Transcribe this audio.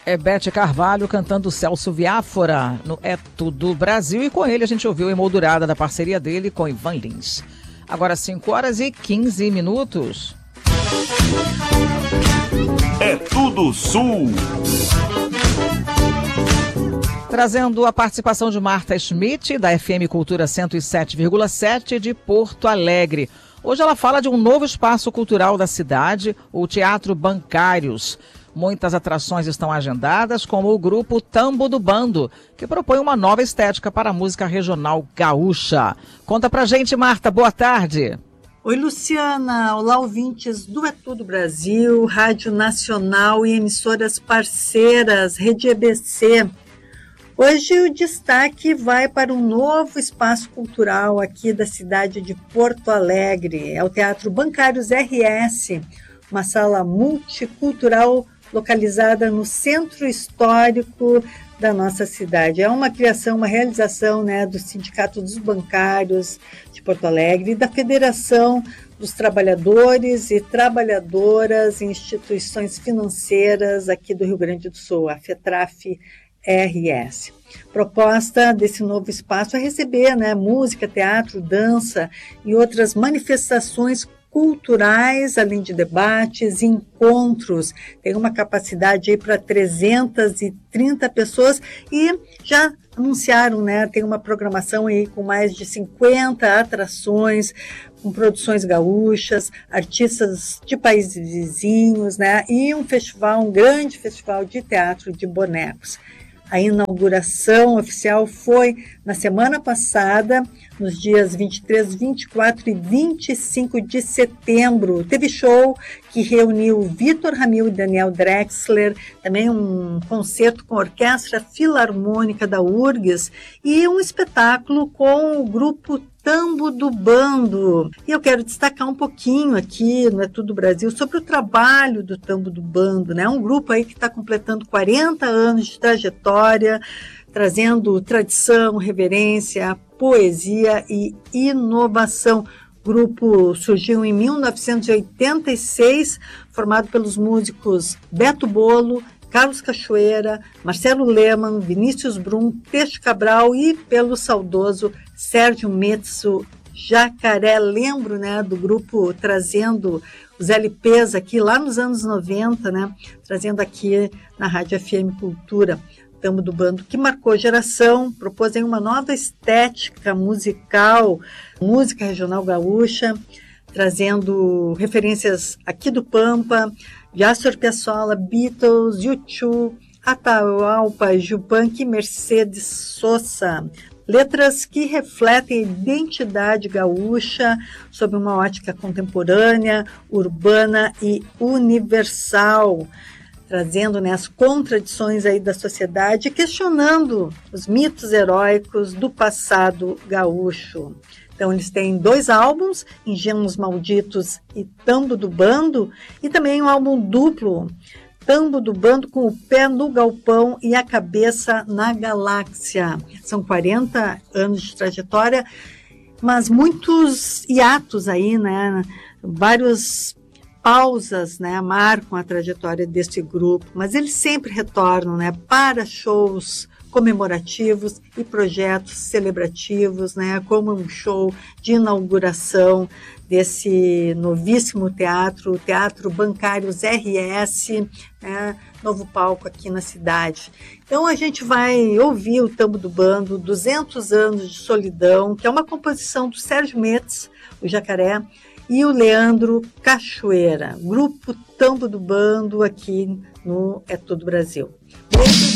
É Bete Carvalho cantando Celso Viáfora no É Tudo Brasil, e com ele a gente ouviu a emoldurada da parceria dele com Ivan Lins. Agora 5h15. É Tudo Sul. Trazendo a participação de Marta Schmidt, da FM Cultura 107,7 de Porto Alegre. Hoje ela fala de um novo espaço cultural da cidade, o Teatro Bancários. Muitas atrações estão agendadas, como o grupo Tambo do Bando, que propõe uma nova estética para a música regional gaúcha. Conta pra gente, Marta, boa tarde. Oi, Luciana. Olá, ouvintes do É Tudo Brasil, Rádio Nacional e emissoras parceiras, Rede EBC. Hoje o destaque vai para um novo espaço cultural aqui da cidade de Porto Alegre. É o Teatro Bancários RS, uma sala multicultural localizada no centro histórico da nossa cidade. É uma criação, uma realização, do Sindicato dos Bancários de Porto Alegre e da Federação dos Trabalhadores e Trabalhadoras em Instituições Financeiras aqui do Rio Grande do Sul, a FETRAF-RS. Proposta desse novo espaço é receber música, teatro, dança e outras manifestações culturais, além de debates e encontros. Tem uma capacidade aí para 330 pessoas e já anunciaram, tem uma programação aí com mais de 50 atrações, com produções gaúchas, artistas de países vizinhos, e um grande festival de teatro de bonecos. A inauguração oficial foi na semana passada, nos dias 23, 24 e 25 de setembro. Teve show que reuniu Vitor Ramil e Daniel Drexler, também um concerto com a Orquestra Filarmônica da URGS e um espetáculo com o grupo Tambo do Bando. E eu quero destacar um pouquinho aqui no É Tudo Brasil sobre o trabalho do Tambo do Bando, um grupo aí que está completando 40 anos de trajetória, trazendo tradição, reverência, poesia e inovação. O grupo surgiu em 1986, formado pelos músicos Beto Bolo, Carlos Cachoeira, Marcelo Leman, Vinícius Brum, Teixeira Cabral e pelo saudoso Sérgio Metso Jacaré. Lembro do grupo trazendo os LPs aqui lá nos anos 90, trazendo aqui na Rádio FM Cultura. Tambo do Bando, que marcou geração, propôs aí uma nova estética musical, música regional gaúcha, trazendo referências aqui do Pampa, de Astor Piazzolla, Beatles, U2, Atahualpa Yupanqui e Mercedes Sosa. Letras que refletem a identidade gaúcha sob uma ótica contemporânea, urbana e universal, trazendo as contradições aí da sociedade, questionando os mitos heróicos do passado gaúcho. Então, eles têm 2 álbuns, Engenhos Malditos e Tambo do Bando, e também um álbum duplo, Tambo do Bando com o pé no galpão e a cabeça na galáxia. São 40 anos de trajetória, mas muitos hiatos aí, vários pausas, marcam a trajetória desse grupo, mas eles sempre retornam, para shows comemorativos e projetos celebrativos, como um show de inauguração desse novíssimo teatro, o Teatro Bancários RS, novo palco aqui na cidade. Então a gente vai ouvir o Tambo do Bando, 200 anos de solidão, que é uma composição do Sérgio Metso, o Jacaré, e o Leandro Cachoeira, grupo Tambo do Bando aqui no É Tudo Brasil. Beijo.